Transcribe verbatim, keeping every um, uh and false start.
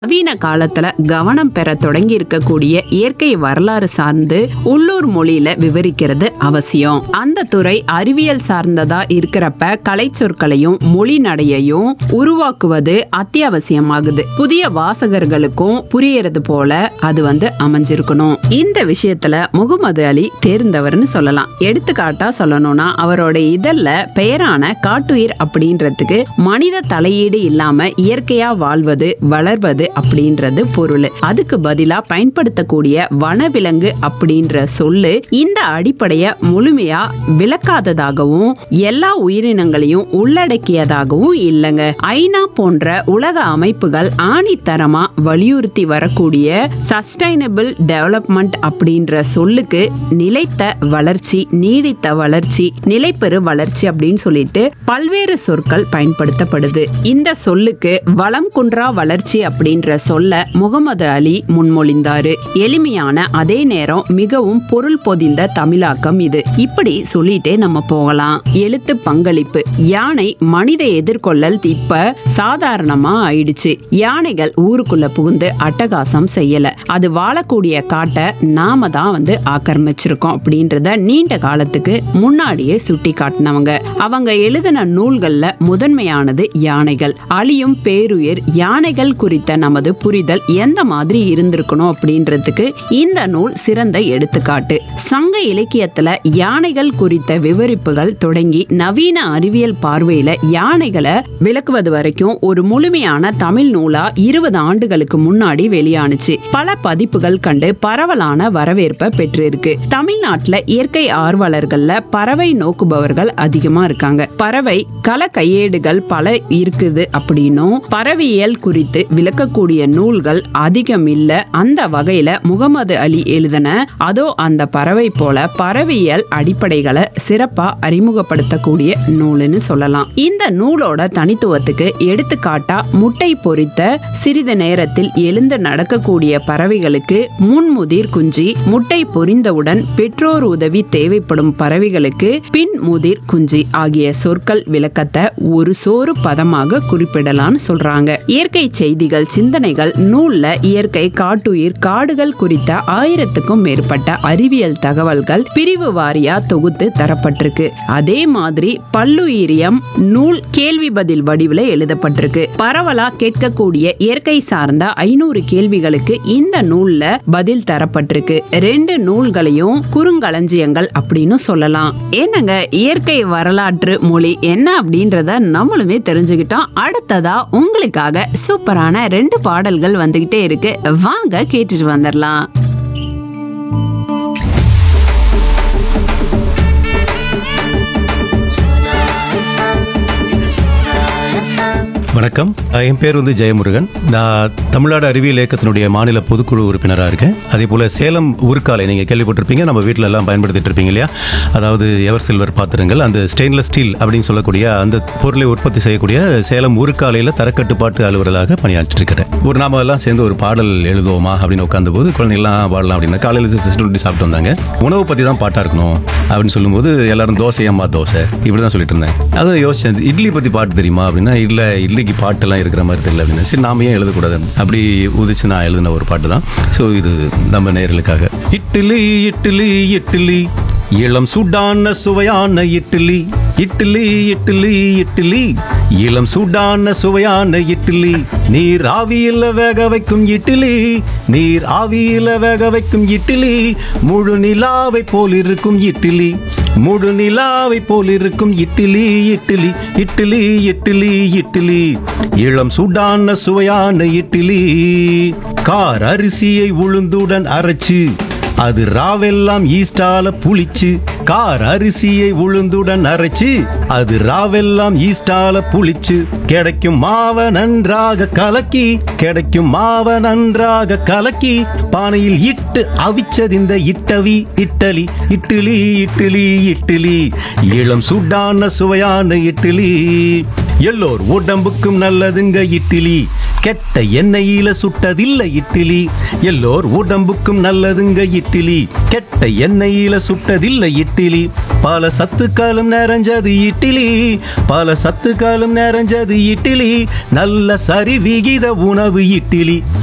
நவீன காலத்துல கவனம் பெற தொடங்கி இருக்கக்கூடிய இயற்கை வரலாறு சார்ந்து உள்ளூர் மொழியில விவரிக்கிறது அவசியம். அந்த துறை அறிவியல் சார்ந்ததா இருக்கிறப்ப கலை சொற்களையும் மொழி நடையையும் உருவாக்குவது அத்தியாவசியமாகுது. புதிய வாசகர்களுக்கும் புரியறது போல அது வந்து அமைஞ்சிருக்கணும். இந்த விஷயத்துல முகமது அலி தேர்ந்தவர்னு சொல்லலாம். எடுத்துக்காட்டா சொல்லணும்னா அவரோட இதழ்ல பெயரான காட்டுயிர் அப்படின்றதுக்கு மனித தலையீடு இல்லாம இயற்கையா வாழ்வது வளர்வது அப்படின்றது பொருள். அதுக்கு பதிலா பயன்படுத்தக்கூடிய வனவிலங்கு அப்படின்ற சொல்லு இந்த அடிப்படைய முழுமையா விளக்காததாகவும் எல்லா உயிரினங்களையும் உள்ளடக்கியதாகவும் இல்லைங்க. ஐநா போன்ற உலக அமைப்புகள் ஆணித்தரமா வலியுறுத்தி வரக்கூடிய சஸ்டைனபிள் டெவலப்மெண்ட் அப்படின்ற சொல்லுக்கு நிலைத்த வளர்ச்சி, நீடித்த வளர்ச்சி, நிலைப்பெறு வளர்ச்சி அப்படின்னு சொல்லிட்டு பல்வேறு சொற்கள் பயன்படுத்தப்படுது. இந்த சொல்லுக்கு வளம் குன்றா வளர்ச்சி அப்படின்ற சொல்ல முகமது அலி முன்மொழிந்தாரு. எளிமையான அதே நேரம் மிகவும் பொருள் பொதிந்த தமிழாக்கம் இது. இப்படி சொல்லிட்டே நம்ம போகலாம். எழுத்து பங்களிப்பு. யானை மனித எதிர்கொள்ளல் இப்ப சாதாரணமா ஆயிடுச்சு. யானைகள் ஊருக்குள்ள புகுந்து அட்டகாசம் செய்யல. அது வாழக்கூடிய காட்டை நாம தான் வந்து ஆக்கிரமிச்சிருக்கோம் அப்படின்றத நீண்ட காலத்துக்கு முன்னாடியே சுட்டி காட்டினவங்க. அவங்க எழுதின நூல்கள்ல முதன்மையானது யானைகள். அழியும் பேருயிர் யானைகள் குறித்த நமது புரிதல் எந்த மாதிரி இருந்திருக்கணும் அப்படின்றதுக்கு இந்த நூல் சிறந்த எடுத்துக்காட்டு. சங்க இலக்கியத்துல யானைகள் குறித்த விவரிப்புகள் தொடங்கி நவீன அறிவியல் பார்வையில யானைகளை விளக்குவது வரைக்கும் ஒரு முழுமையான தமிழ் நூலா இருபது ஆண்டுகளுக்கு முன்னாடி வெளியானுச்சு. பல பதிப்புகள் கண்டு பரவலான வரவேற்பை பெற்றிருக்கு. தமிழ்நாட்டுல இயற்கை ஆர்வலர்கள்ல பறவை நோக்குபவர்கள் அதிகமா இருக்காங்க. பறவை கள கையேடுகள் பல இருக்குது அப்படின்னும் பறவையியல் குறித்து விளக்கக்கூடிய நூல்கள் அதிகம் இல்ல. அந்த வகையில முகமது அலி எழுதின அதோ அந்த பறவை போல பறவையியல் அடிப்படைகளை சிறப்பா அறிமுகப்படுத்தக்கூடிய நூல்னு சொல்லலாம். இந்த நூலோட தனித்துவத்துக்கு எடுத்துக்காட்டா முட்டை பொறித்த சிறிது நேரத்தில் எழுந்து நடக்கக்கூடிய பறவைகளுக்கு முன்முதிர் குஞ்சி, முட்டை பொறிந்தவுடன் பெற்றோர் உதவி தேவைப்படும் பறவைகளுக்கு பின் முதிர் குஞ்சி ஆகிய சொற்கள் விளக்கத்தை ஒரு சோறு பதமாக குறிப்பிடலாம்னு சொல்றாங்க. இயற்கை செய்திகள், சிந்தனைகள் நூல்ல இயற்கை, காட்டுயிர், காடுகள் குறித்த ஆயிரத்துக்கும் மேற்பட்ட அறிவியல் தகவல்கள் பிரிவு வாரியா தொகுத்து தரப்பட்டிருக்கு. அதே மாதிரி பல்லுயிரியம் நூல் கேள்வி பதில் வடிவில் எழுதப்பட்டிருக்கு. பரவலா கேட்கக்கூடிய இயற்கை சார்ந்த ஐநூறு கேள்விகளுக்கு இந்த நூல்ல பதில் தரப்பட்டிருக்கு. ரெண்டு நூல்களையும் குறுங்களஞ்சியங்கள் அப்படின்னு சொல்லலாம். என்னங்க இயற்கை வரலாற்று மொழி என்ன அப்படின்றத நம்மளுமே தெரிஞ்சுக்கிட்டோம். அடுத்ததா உங்களுக்காக சூப்பரான ரெண்டு பாடல்கள் வந்துகிட்டே இருக்கு. வாங்க கேட்டுட்டு வந்துடலாம். வணக்கம், என் பேர் வந்து ஜெயமுருகன். நான் தமிழ்நாடு அறிவியல் இயக்கத்தினுடைய மாநில பொதுக்குழு உறுப்பினராக இருக்கேன். அதே போல் சேலம் உருக்காலை நீங்கள் கேள்விப்பட்டிருப்பீங்க, நம்ம வீட்டில் எல்லாம் பயன்படுத்திட்டு இருப்பீங்க இல்லையா? அதாவது எவர் சில்வர் பாத்திரங்கள், அந்த ஸ்டெயின்லெஸ் ஸ்டீல் அப்படின்னு சொல்லக்கூடிய அந்த பொருளை உற்பத்தி செய்யக்கூடிய சேலம் உருக்காலையில் தரக்கட்டுப்பாட்டு அலுவலராக பணியாற்றிட்டு இருக்கிறேன். ஒரு நாம எல்லாம் சேர்ந்து ஒரு பாடல் எழுதுவோமா அப்படின்னு உட்காந்த போது குழந்தைங்களாம் பாடலாம் அப்படின்னு காலையில் சிஸ்டம் சாப்பிட்டு வந்தாங்க. உணவு பற்றி தான் பாட்டாக இருக்கணும் அப்படின்னு சொல்லும்போது எல்லாரும் தோசை அம்மா தோசை இப்படி தான் சொல்லிட்டு இருந்தேன். அதை யோசிச்சேன், இட்லி பற்றி பாட்டு தெரியுமா அப்படின்னா இல்லை, இட்லிக்கு பாட்டெல்லாம் இருக்கிற மாதிரி தெரியல அப்படின்னு. சரி, நாம ஏன் எழுதக்கூடாது அப்படி உதிச்சு நான் எழுதின ஒரு பாட்டு தான். ஸோ இது நம்ம நேயர்களுக்காக. இட்லி இட்லி இட்லி இளம் சூடான சுவையான இட்லி, இட்லி இட்லி இட்லி இளம் சூடான சுவையான இட்லி, நீர் ஆவியில வேக வைக்கும் இட்லி, நீர் ஆவியில வேக வைக்கும் இட்லி, முழு நிலாவை போல் இருக்கும் இட்லி, முழு நிலாவை போல் இருக்கும் இட்லி, இட்லி இட்லி இட்லி இட்லி இளம் சூடான சுவையான இட்லி. கார் அரிசியை உளுந்துடன் அரைச்சு அது ராவெல்லாம் ஈஸ்டால புளிச்சு, கார் அரிசியை உளுந்துடன் அரைச்சு அது ராவெல்லாம் ஈஸ்டால புளிச்சு, கிடைக்கும் மாவ நன்றாக கலக்கி, கிடைக்கும் மாவ நன்றாக கலக்கி பானையில் இட்டு அவிச்சதிந்த இட்டவி இட்டலி, இட்லி இட்லி இட்லி இளம் சூடான சுவையான இட்லி. எல்லோர் உடம்புக்கும் நல்லதுங்க இட்லி, கெட்ட எண்ணெயில சுட்டதில்லை இட்லி, எல்லோர் உடம்புக்கும் நல்லதுங்க இட்லி. கெட்ட எண்ணெயில சுட்டதில்லை இட்லி, பல சத்துக்காலும் நிறைஞ்சது இட்லி, பல சத்துக்காலும் நிறைஞ்சது இட்லி, நல்ல சரி விகித உணவு இட்லி.